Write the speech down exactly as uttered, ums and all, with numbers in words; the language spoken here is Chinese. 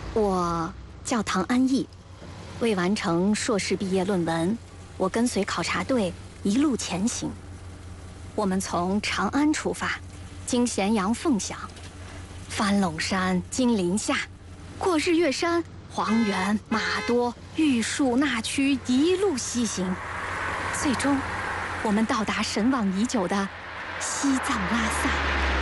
我叫唐安逸，未完成硕士毕业论文，我跟随考察队一路前行。我们从长安出发，经咸阳、凤翔，翻陇山、金陵下，过日月山、黄原、马多、玉树、那曲，一路西行。最终，我们到达神往已久的西藏拉萨。